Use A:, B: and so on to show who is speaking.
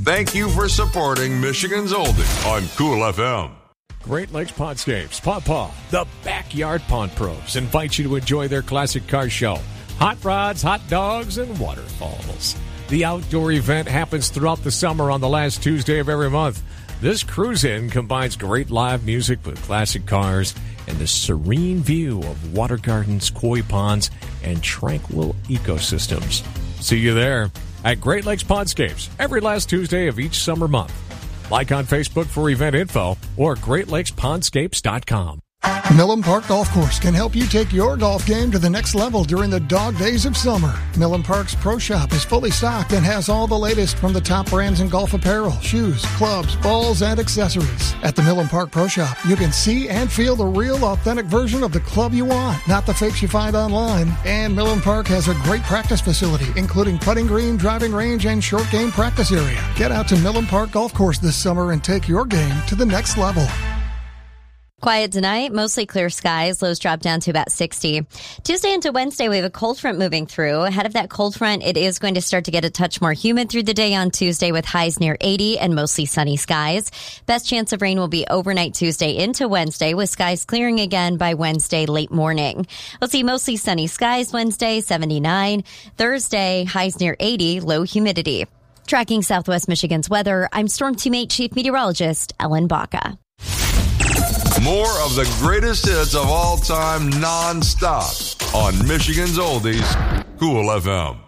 A: Thank you for supporting Michigan's Oldie on Cool FM.
B: Great Lakes Pondscapes, Paw, the Backyard Pond Pros, invite you to enjoy their classic car show. Hot rods, hot dogs, and waterfalls. The outdoor event happens throughout the summer on the last Tuesday of every month. This cruise-in combines great live music with classic cars and the serene view of water gardens, koi ponds, and tranquil ecosystems. See you there at Great Lakes Pondscapes every last Tuesday of each summer month. Like on Facebook for event info or GreatLakesPondscapes.com.
C: Millen Park Golf Course can help you take your golf game to the next level during the dog days of summer. Millen Park's Pro Shop is fully stocked and has all the latest from the top brands in golf apparel, shoes, clubs, balls, and accessories. At the Millen Park Pro Shop, you can see and feel the real, authentic version of the club you want, not the fakes you find online. And Millen Park has a great practice facility, including putting green, driving range, and short game practice area. Get out to Millen Park Golf Course this summer and take your game to the next level.
D: Quiet tonight, mostly clear skies. Lows drop down to about 60. Tuesday into Wednesday, we have a cold front moving through. Ahead of that cold front, it is going to start to get a touch more humid through the day on Tuesday with highs near 80 and mostly sunny skies. Best chance of rain will be overnight Tuesday into Wednesday with skies clearing again by Wednesday late morning. We'll see mostly sunny skies Wednesday, 79. Thursday, highs near 80, low humidity. Tracking Southwest Michigan's weather, I'm Storm Teammate Chief Meteorologist Ellen Baca.
A: More of the greatest hits of all time non-stop on Michigan's Oldies, Cool FM.